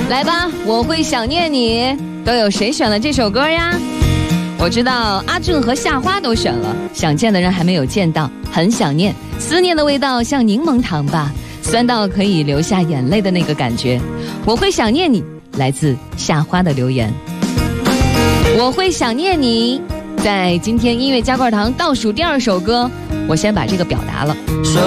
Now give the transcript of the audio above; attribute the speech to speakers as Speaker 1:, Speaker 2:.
Speaker 1: 来吧，我会想念你，都有谁选了这首歌呀？我知道阿正和夏花都选了，想见的人还没有见到，很想念，思念的味道像柠檬糖吧，酸到可以流下眼泪的那个感觉。我会想念你，来自夏花的留言。我会想念你，在今天音乐加块糖倒数第2首歌，我先把这个表达了。
Speaker 2: 说